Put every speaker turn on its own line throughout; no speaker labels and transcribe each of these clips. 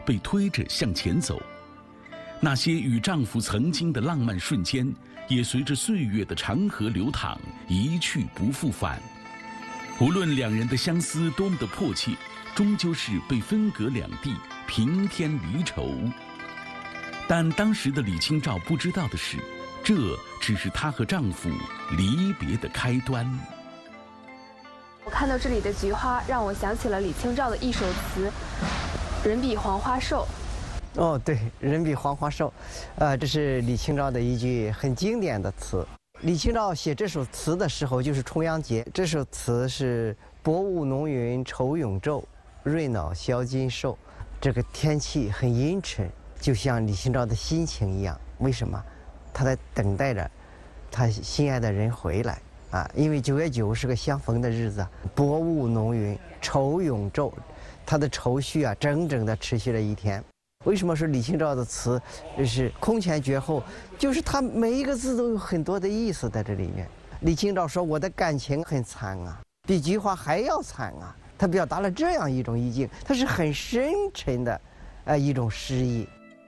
被推着向前走。那些与丈夫曾经的浪漫瞬间，也随着岁月的长河流淌，一去不复返。无论两人的相思多么的迫切，终究是被分隔两地，平添离愁。但当时的李清照不知道的是，这只是她和丈夫离别的开端。
我看到这里的菊花，让我想起了李清照的一首词《人比黄花瘦》。
哦，对，人比黄花瘦，这是李清照的一句很经典的词。李清照写这首词的时候就是重阳节，这首词是薄雾浓云愁永昼，瑞脑消金兽。这个天气很阴沉，就像李清照的心情一样。为什么？她在等待着她心爱的人回来啊！因为9月9是个相逢的日子，薄雾浓云愁永昼，她的愁绪啊，整整的持续了一天。为什么说李清照的词是空前绝后？就是她每一个字都有很多的意思在这里面。李清照说：“我的感情很惨啊，比菊花还要惨啊。”她表达了这样一种意境，它是很深沉的，一种诗意。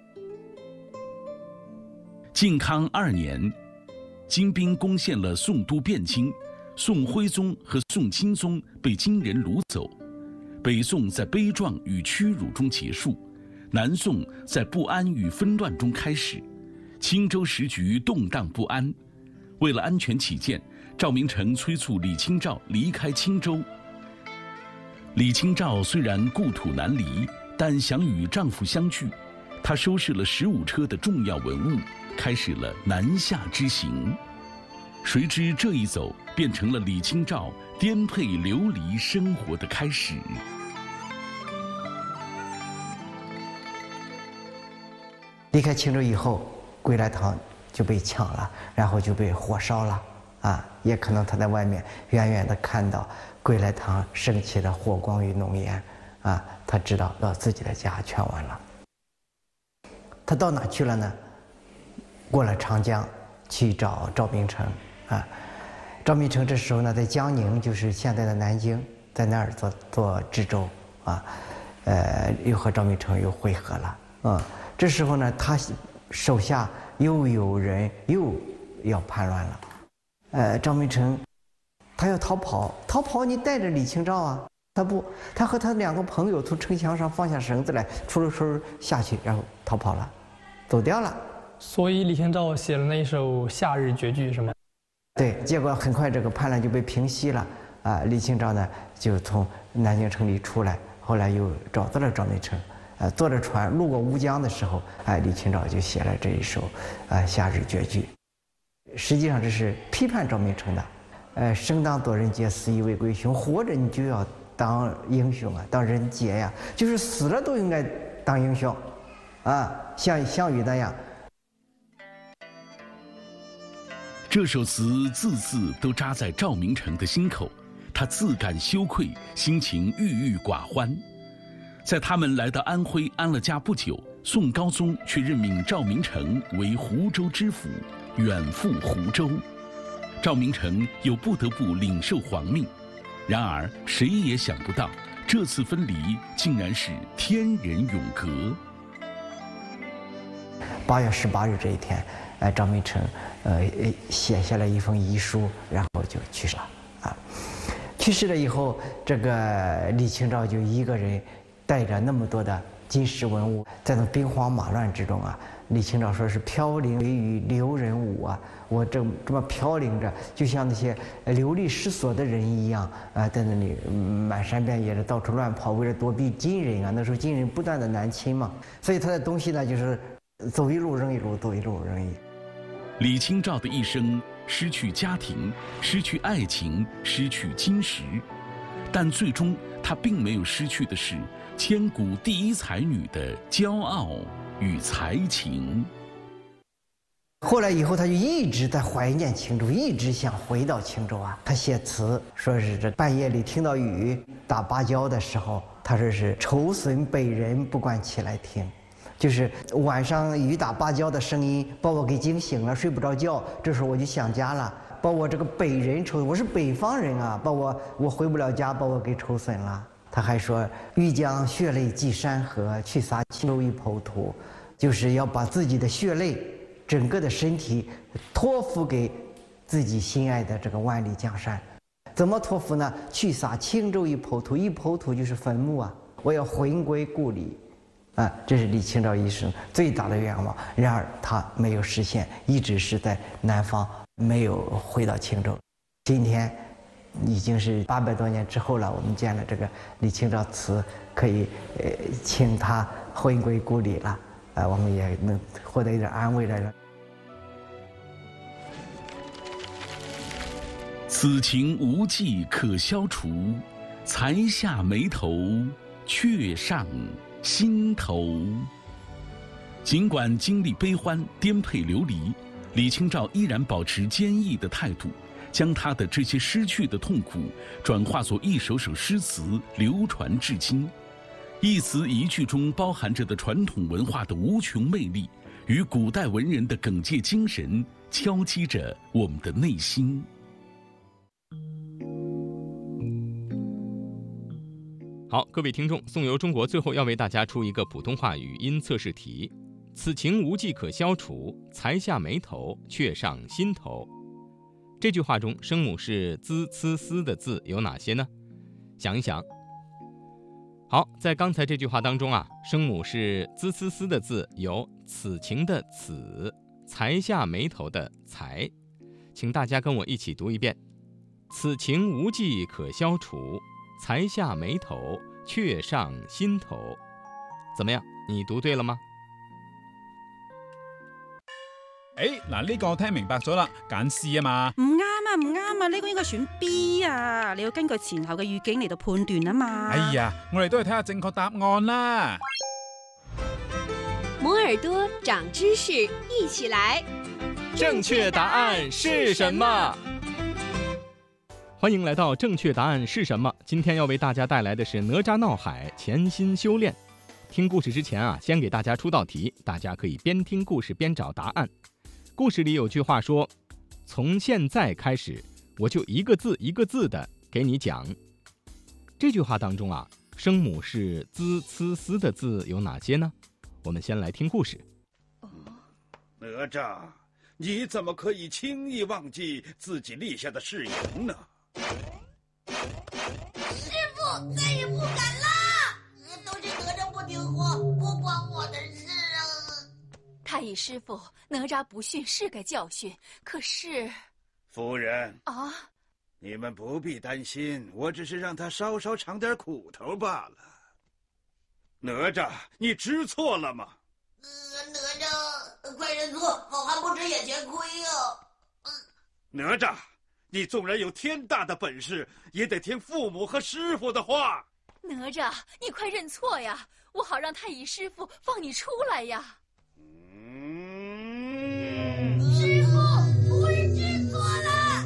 靖康2年，金兵攻陷了宋都汴京，宋徽宗和宋钦宗被金人掳走，北宋在悲壮与屈辱中结束。南宋在不安与纷乱中开始，青州时局动荡不安。为了安全起见，赵明诚催促李清照离开青州。李清照虽然故土难离，但想与丈夫相聚。她收拾了15车的重要文物，开始了南下之行。谁知这一走，变成了李清照颠沛流离生活的开始。
离开青州以后，归来堂就被抢了，然后就被火烧了啊！也可能他在外面远远地看到归来堂升起的火光与浓烟啊，他知道自己的家全完了。他到哪去了呢？过了长江去找赵明诚啊。赵明诚这时候呢，在江宁，就是现在的南京，在那儿做知州啊，又和赵明诚又会合了啊。这时候呢，他手下又有人又要叛乱了，赵明诚他要逃跑你带着李清照啊，他不，他和他2个朋友从城墙上放下绳子来，出了声下去，然后逃跑了，走掉了。
所以李清照写了那一首《夏日绝句》是吗？
对，结果很快这个叛乱就被平息了啊。李清照呢就从南京城里出来，后来又找到了赵明诚。坐着船路过乌江的时候，李清照就写了这一首《夏日绝句》。实际上这是批判赵明诚的。生当作人杰，死亦为归雄。活着你就要当英雄啊，当人杰呀，就是死了都应该当英雄，啊，像项羽那样。
这首词字字都扎在赵明诚的心口，他自感羞愧，心情郁郁寡欢。在他们来到安徽安了家不久，宋高宗却任命赵明诚为湖州知府，远赴湖州。赵明诚又不得不领受皇命。然而谁也想不到，这次分离竟然是天人永隔。
8月18日这一天，赵明诚写下了一封遗书，然后就去世了啊。去世了以后，这个李清照就一个人带着那么多的金石文物，在那兵荒马乱之中啊，李清照说是飘零为雨，留人舞啊。我这么飘零着，就像那些流离失所的人一样啊，在那里满山遍野的到处乱跑，为了躲避金人啊。那时候金人不断的南侵嘛，所以他的东西呢，就是走一路扔一路，走一路扔一路。
李清照的一生失去家庭，失去爱情，失去金石，但最终她并没有失去的是千古第一才女的骄傲与才情。
后来以后，他就一直在怀念青州，一直想回到青州啊。他写词说是这半夜里听到雨打芭蕉的时候，他说是愁损北人不惯起来听，就是晚上雨打芭蕉的声音把我给惊醒了，睡不着觉。这时候我就想家了，把我这个北人愁，我是北方人啊，把我回不了家，把我给愁损了。他他还说：“欲将血泪祭山河，去洒轻舟一抔土。”就是要把自己的血泪，整个的身体托付给自己心爱的这个万里江山。怎么托付呢？去洒轻舟一抔土，一抔土就是坟墓啊！我要魂归故里，啊，这是李清照一生最大的愿望。然而他没有实现，一直是在南方，没有回到青州。今天已经是800多年之后了，我们见了这个李清照祠，可以请他魂归故里了。我们也能获得一点安慰了。
此情无计可消除，才下眉头，却上心头。尽管经历悲欢，颠沛流离，李清照依然保持坚毅的态度，将他的这些失去的痛苦转化作一首首诗词，流传至今。一词一句中包含着的传统文化的无穷魅力，与古代文人的耿介精神敲击着我们的内心。
好，各位听众，颂游中国最后要为大家出一个普通话语音测试题。此情无计可消除，才下眉头，却上心头。这句话中声母是滋、呲、丝的字有哪些呢？想一想。好，在刚才这句话当中啊，声母是滋、呲、丝的字有此情的此，才下眉头的才。请大家跟我一起读一遍：此情无计可消除，才下眉头，却上心头。怎么样，你讀對了嗎？
嗱，呢個我聽明白咗啦，揀 C 啊嘛。
唔啱啊，唔啱啊，呢個應該選 B 啊，你要根據前後嘅語境嚟到判斷啊嘛。
哎呀，我哋都係睇下正確答案啦。
摩耳朵長知識，一起來。
正確答案是什麼？歡迎來到正確答案是什麼？今天要為大家帶來的是哪吒鬧海，潛心修煉。聽故事之前啊，先給大家出道題，大家可以邊聽故事邊找答案。故事裡有句話說，從現在開始，我就一個字一個字的給你講。這句話當中啊，聲母是滋、呲、絲的字有哪些呢？我們先來聽故事。
哪吒，你怎麼可以輕易忘記自己立下的誓言呢？
師父，再也不敢了！都是哪吒不聽話，不關我的事啊！
太乙師父，哪吒不訓是個教訓，可是……
夫人
啊，
你們不必擔心，我只是讓他稍稍嘗點苦頭罷了。哪吒，你知錯了嗎？
哪吒，快認錯，好漢不知眼前虧啊！
哪吒，你縱然有天大的本事，也得聽父母和師傅的話。
哪吒，你快認錯呀，我好讓太乙師父放你出來呀。
師父，夫人知錯了。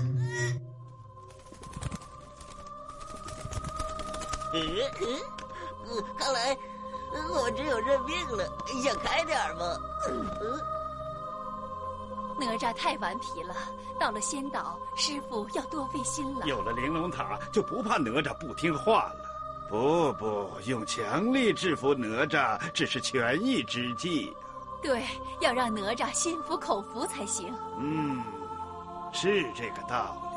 看來我只有認命了，想開點吧。
哪吒太頑皮了，到了仙島，師父要多費心了。
有了玲瓏塔，就不怕哪吒不聽話了。不，用強力制服哪吒只是權宜之計。
對，要讓哪吒心服口服才行。
是這個道理。